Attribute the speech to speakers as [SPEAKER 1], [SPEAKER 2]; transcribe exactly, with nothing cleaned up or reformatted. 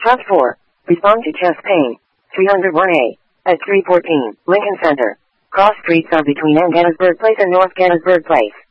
[SPEAKER 1] Press four. Respond to chest pain. three oh one A. At three fourteen, Lincoln Center. Cross streets are between N. Gettysburg Place and North Gettysburg Place.